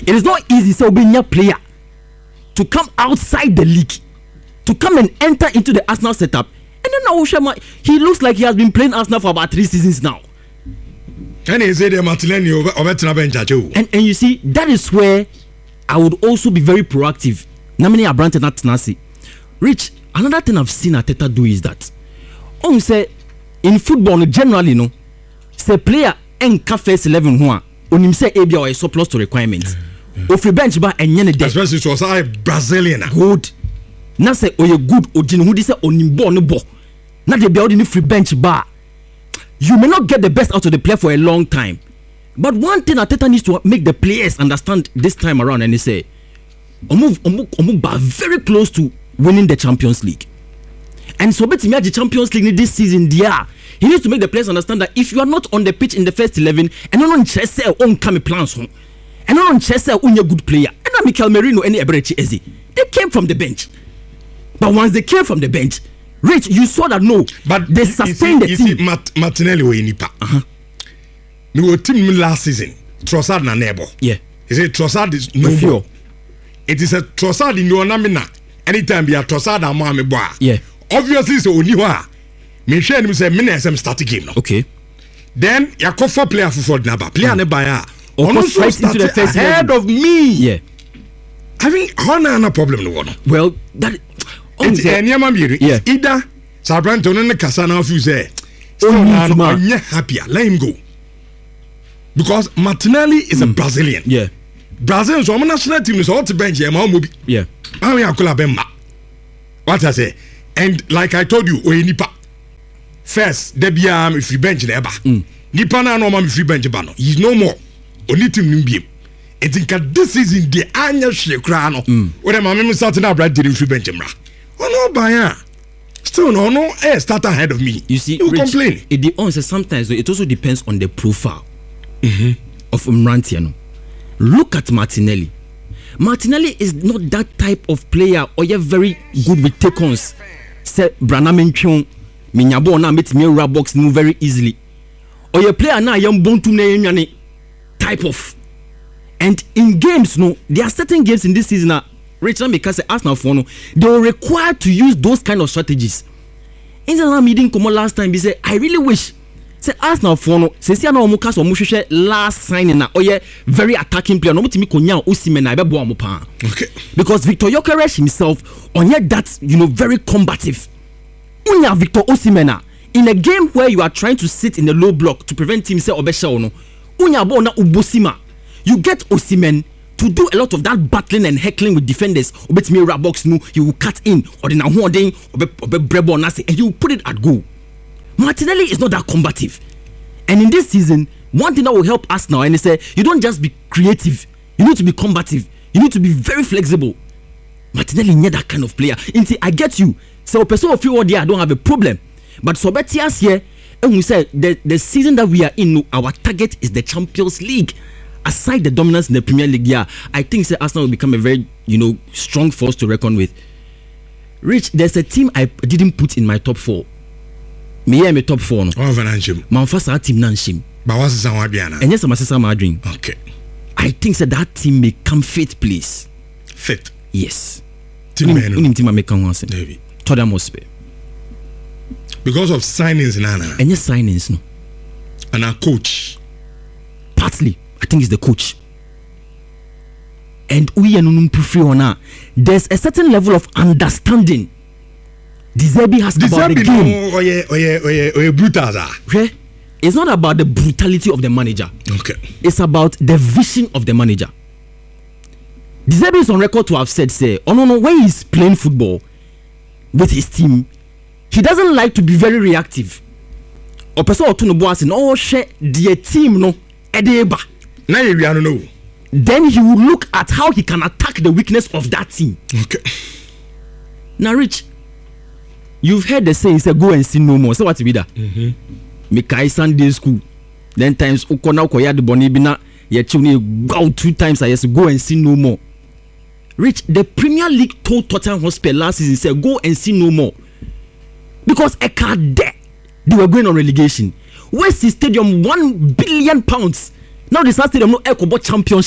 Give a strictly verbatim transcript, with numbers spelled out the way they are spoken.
It is not easy, so being a player to come outside the league, to come and enter into the Arsenal setup. And then now he looks like he has been playing Arsenal for about three seasons now. And he said Martinelli over And and you see, that is where I would also be very proactive. Namini Abrante not Nasi. Rich, another thing I've seen Arteta do is that on say in football generally, no, say player and first eleven one on him say A B or a surplus to requirements. Of the bench ba and yene especially to a Brazilian. Good. Na say oh you good ojin who say on him bo no bo. Na they be out in the free bench bar. You may not get the best out of the player for a long time. But one thing Arteta needs to make the players understand this time around, and they say Omu Omu Omu ba very close to winning the Champions League. And so bet me the Champions League this season there. He needs to make the players understand that if you are not on the pitch in the first eleven, and not on chess on come plans home, and not on chess on your good player, and not Mikel Merino any Eberechi Eze, they came from the bench. But once they came from the bench, Rich, you saw that no, but they sustained the team. Mart- Martinelli we nipa. Uh-huh. We were team last season. Trossard na nebo. Yeah. He said Trossard is no more. It is a Trossard in your namina. Anytime be a Trossard and Mohamed Boa. Yeah. Obviously, so Oniwa. Me share him say minutes some starting game now. Okay. Then ya kofa player for Naba. Player ne buy. Almost right into the first ahead of me. Yeah. I think Hona no problem no one. Well, that it's any man be either Sabranto no kasa na fu say still na happy. Let him go. Because Martinelli is mm. a Brazilian. Yeah. Brazil so national team is all to bench here ma mobi. Yeah. I mean akola bemma. What I say? And like I told you, oye nipa. First, there be a free bench there ba. Nipa na no ma free bench ba no. He's no more. Only team nimbi. I think this season the anya shekra no. When my mama started na brad did free bench mra. Oh no buy still no no eh start ahead of me. You see, you Rich, complain. It depends sometimes it also depends on the profile mm-hmm. of Mrantiano. Look at Martinelli. Martinelli is not that type of player or you're very good with take-ons. Say Branham Chong Minyabo na met me rub box move very easily. Or your player na young bontu na type of. And in games, no, there are certain games in this season that Richard because Arsenal for no, they were required to use those kind of strategies. In the meeting come last time, he said, I really wish say Arsenal for no, say see na omuka so omuhwehwe last signing na oye very attacking player no mutimi konya Osimhen na bebo amupa. Okay. Because Victor Gyökeres himself onye that, you know, very combative. Unya Victor Osimhen in a game where you are trying to sit in the low block to prevent him say obesha no. Unya bo na ubosima. You get Osimhen to do a lot of that battling and heckling with defenders. Obetimi rap box no, he will cut in or na hoden obe obe brebo na say and he will put it at goal. Martinelli is not that combative. And in this season, one thing that will help us now, and they say, you don't just be creative. You need to be combative. You need to be very flexible. Martinelli is that kind of player. Inti, I get you. So, person of you there, I don't have a problem. But Sobetias here, and we say the, the season that we are in, our target is the Champions League. Aside the dominance in the Premier League, yeah, I think say Arsenal will become a very, you know, strong force to reckon with. Rich, there's a team I didn't put in my top four. Me yeah, me top four no. Oh, Vananchim. Manfasa team nanshim. But what's the sound Biana? And yes, I'm a my dream. Okay. I think that that team may come fifth place. Fifth. Yes. Team Unim unim team make come once. David. Tottenham Hotspur. Because of signings, Nana. And yes, signings no. And our coach. Partly, I think it's the coach. And we are no prefer on. There's a certain level of understanding. De Zerbi has De about Zerbi the game. No, oye, oye, oye, oye, brutal. Okay? It's not about the brutality of the manager. Okay. It's about the vision of the manager. De Zerbi is on record to have said, say, oh no, no, when he's playing football with his team, he doesn't like to be very reactive. Or person or two no boys in oh share the team no edeba. Now you don't know. Then he will look at how he can attack the weakness of that team. Okay. Now, Rich, you've heard the saying, say, go and sin no more. So what's with that? Mm-hmm. Mekai Sunday school. Then times ukona ukoya de boni bina ye chuni go two times I yes go and sin no more. Rich, the Premier League told Tottenham Hotspur last season say go and sin no more. Because a card there they were going on relegation. West Stadium one billion pounds. Now the Stadium no echo championship.